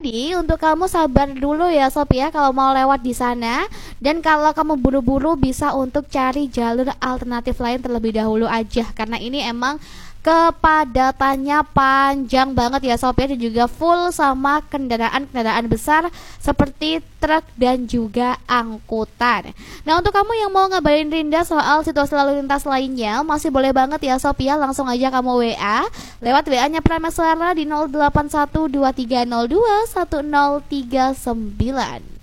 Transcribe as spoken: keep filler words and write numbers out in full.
Jadi untuk kamu sabar dulu ya Sob ya kalau mau lewat di sana. Dan kalau kamu buru-buru bisa untuk cari jalur alternatif lain terlebih dahulu aja, karena ini emang kepadatannya panjang banget ya Sob ya, dan juga full sama kendaraan-kendaraan besar seperti truk dan juga angkutan. Nah untuk kamu yang mau ngabarin Rinda soal situasi lalu lintas lainnya, masih boleh banget ya Sob ya, langsung aja kamu W A lewat W A nya Prameswara di nol delapan satu dua tiga nol dua satu nol tiga sembilan.